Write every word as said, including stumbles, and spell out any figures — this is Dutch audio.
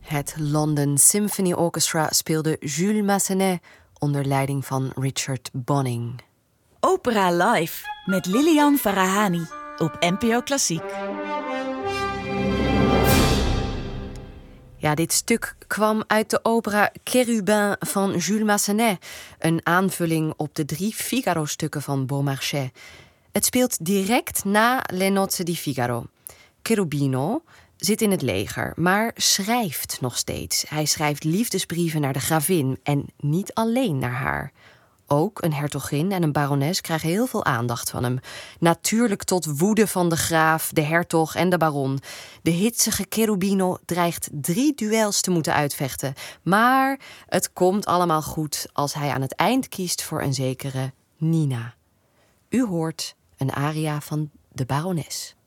Het London Symphony Orchestra speelde Jules Massenet onder leiding van Richard Bonning. Opera Live met Lilian Farahani op N P O Klassiek. Ja, dit stuk kwam uit de opera Chérubin van Jules Massenet, een aanvulling op de drie Figaro-stukken van Beaumarchais. Het speelt direct na Le Nozze di Figaro. Cherubino zit in het leger, maar schrijft nog steeds. Hij schrijft liefdesbrieven naar de gravin en niet alleen naar haar. Ook een hertogin en een barones krijgen heel veel aandacht van hem. Natuurlijk tot woede van de graaf, de hertog en de baron. De hitsige Cherubino dreigt drie duels te moeten uitvechten. Maar het komt allemaal goed als hij aan het eind kiest voor een zekere Nina. U hoort een aria van de barones.